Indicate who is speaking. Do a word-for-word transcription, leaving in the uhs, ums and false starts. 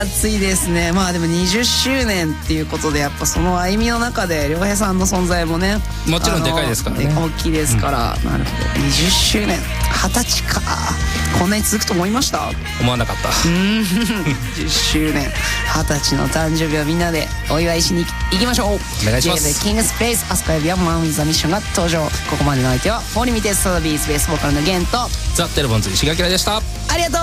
Speaker 1: 熱いですね。まあでもにじゅっしゅうねんっていうことで、やっぱその歩みの中で良平さんの存在もね、
Speaker 2: もちろんでかいですからね、
Speaker 1: 大きいですから、うん、なるほど。にじゅっしゅうねん、はたちか、こんなに続くと思いました？
Speaker 2: 思わなかった。
Speaker 1: うんじゅっしゅうねん、はたちの誕生日をみんなでお祝いしに行きましょう。
Speaker 2: お願いします。
Speaker 1: キングスペース飛鳥指輪マン・ウィザ・ミッションが登場。ここまでの相手はフォーリミテストビースベースボーカルのゲンと
Speaker 2: ザ・テレボンズ石垣でした。
Speaker 1: ありがとう。